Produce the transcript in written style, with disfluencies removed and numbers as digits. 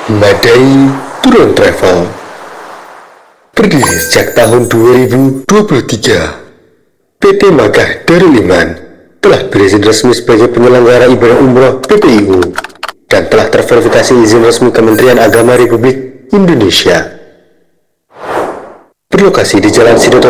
Madai Touron Travel berdiri sejak tahun 2023. PT Makkah Darul Iman telah berizin resmi sebagai penyelenggara ibadah umroh PPIU dan telah terverifikasi izin resmi Kementerian Agama Republik Indonesia. Berlokasi di Jalan Sidoto